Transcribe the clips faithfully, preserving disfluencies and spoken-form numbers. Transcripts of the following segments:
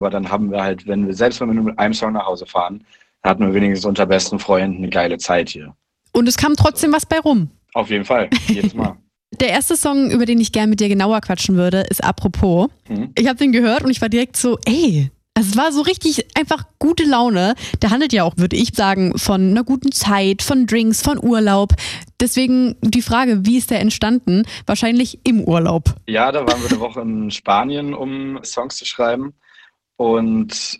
Aber dann haben wir halt, wenn wir, selbst wenn wir nur mit einem Song nach Hause fahren, hatten wir wenigstens unter besten Freunden eine geile Zeit hier. Und es kam trotzdem was bei rum. Auf jeden Fall, jedes Mal. Der erste Song, über den ich gerne mit dir genauer quatschen würde, ist Apropos. Mhm. Ich habe den gehört und ich war direkt so, ey, es war so richtig einfach gute Laune. Der handelt ja auch, würde ich sagen, von einer guten Zeit, von Drinks, von Urlaub. Deswegen die Frage, wie ist der entstanden? Wahrscheinlich im Urlaub. Ja, da waren wir eine Woche in Spanien, um Songs zu schreiben. Und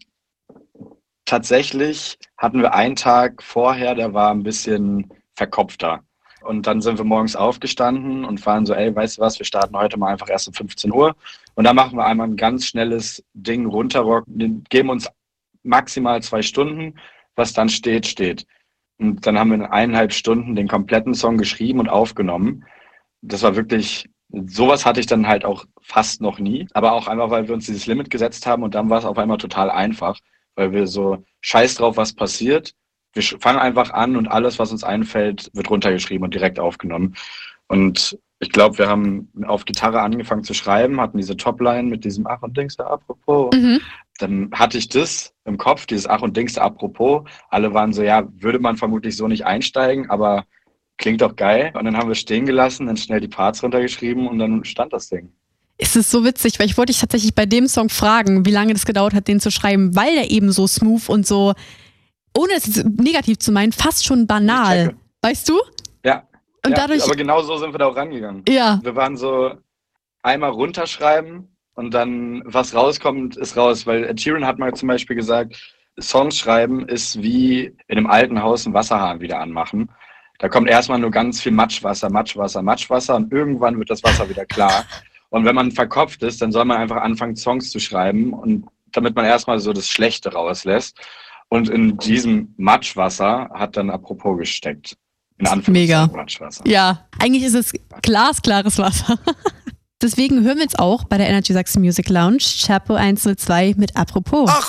tatsächlich hatten wir einen Tag vorher, der war ein bisschen verkopfter. Und dann sind wir morgens aufgestanden und waren so, ey, weißt du was, wir starten heute mal einfach erst um fünfzehn Uhr. Und dann machen wir einmal ein ganz schnelles Ding runterrocken, geben uns maximal zwei Stunden, was dann steht, steht. Und dann haben wir in eineinhalb Stunden den kompletten Song geschrieben und aufgenommen. Das war wirklich, sowas hatte ich dann halt auch fast noch nie. Aber auch einfach, weil wir uns dieses Limit gesetzt haben und dann war es auf einmal total einfach, weil wir so, scheiß drauf, was passiert. Wir fangen einfach an und alles, was uns einfällt, wird runtergeschrieben und direkt aufgenommen. Und ich glaube, wir haben auf Gitarre angefangen zu schreiben, hatten diese Topline mit diesem Ach und Dings da apropos. Mhm. Dann hatte ich das im Kopf, dieses Ach und Dings da apropos. Alle waren so, ja, würde man vermutlich so nicht einsteigen, aber klingt doch geil. Und dann haben wir stehen gelassen, dann schnell die Parts runtergeschrieben und dann stand das Ding. Es ist so witzig, weil ich wollte dich tatsächlich bei dem Song fragen, wie lange das gedauert hat, den zu schreiben, weil der eben so smooth und so, ohne es jetzt negativ zu meinen, fast schon banal. Weißt du? Ja. Und ja, dadurch, aber genau so sind wir da auch rangegangen. Ja. Wir waren so einmal runterschreiben und dann was rauskommt, ist raus. Weil Ed Sheeran hat mal zum Beispiel gesagt, Songs schreiben ist wie in einem alten Haus einen Wasserhahn wieder anmachen. Da kommt erstmal nur ganz viel Matschwasser, Matschwasser, Matschwasser und irgendwann wird das Wasser wieder klar. Und wenn man verkopft ist, dann soll man einfach anfangen, Songs zu schreiben, und damit man erstmal so das Schlechte rauslässt. Und in diesem Matschwasser hat dann Apropos gesteckt. In Mega. Matschwasser. Ja, eigentlich ist es glasklares Wasser. Deswegen hören wir jetzt auch bei der Energy Sachsen Music Lounge Chapo hundertzwei mit Apropos. Ach.